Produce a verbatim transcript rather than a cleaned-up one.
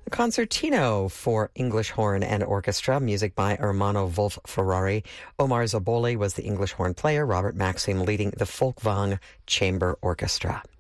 Concertino for English horn and orchestra, music by Ermanno Wolf Ferrari. Omar Zaboli was the English horn player, Robert Maxim leading the Folkwang Chamber Orchestra.